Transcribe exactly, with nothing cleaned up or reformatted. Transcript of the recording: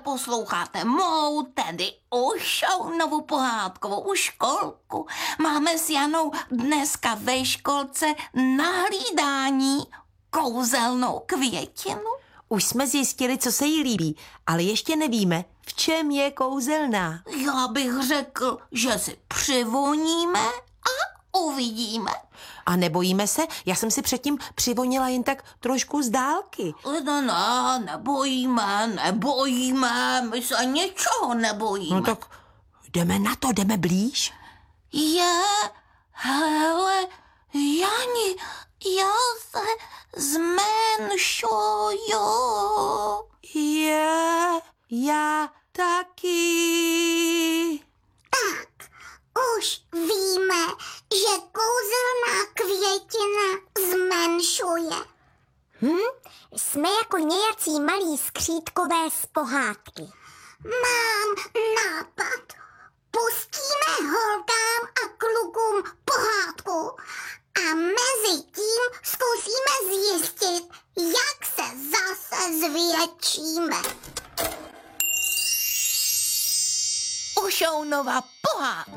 posloucháte mou, tedy Ušounovu pohádkovou u školku. Máme s Janou dneska ve školce na hlídání kouzelnou květinu. Už jsme zjistili, co se jí líbí, ale ještě nevíme, v čem je kouzelná. Já bych řekl, že si přivoníme a uvidíme. A nebojíme se? Já jsem si předtím přivonila jen tak trošku z dálky. No, no, nebojíme, nebojíme, my se ničeho nebojíme. No tak jdeme na to, jdeme blíž. Je, hele, Jani, já se zmenšuju. Je, já taky. Tak, už víme, že kouzelná květina zmenšuje. Hm? Jsme jako nějací malí skřítkové z pohádky. Mám nápad. Pustíme holkám a klukům pohádku a mezi tím zkusíme zjistit, jak se zase zvětšíme. Ušounova pohádka.